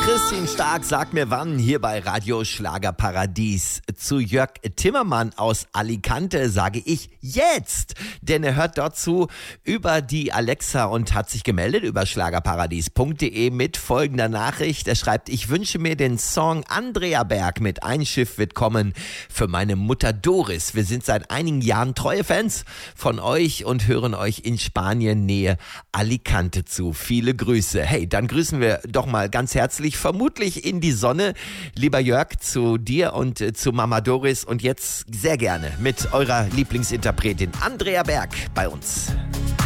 Christine Stark, sag mir wann, hier bei Radio Schlagerparadies. Zu Jörg Timmermann aus Alicante sage ich jetzt, denn er hört dort zu über die Alexa und hat sich gemeldet über schlagerparadies.de mit folgender Nachricht. Er schreibt, ich wünsche mir den Song Andrea Berg mit Ein Schiff wird kommen für meine Mutter Doris. Wir sind seit einigen Jahren treue Fans von euch und hören euch in Spanien Nähe Alicante zu. Viele Grüße. Hey, dann grüßen wir doch mal ganz herzlich, vermutlich in die Sonne, lieber Jörg, zu dir und zu Mama Doris und jetzt sehr gerne mit eurer Lieblingsinterpretin Andrea Berg bei uns.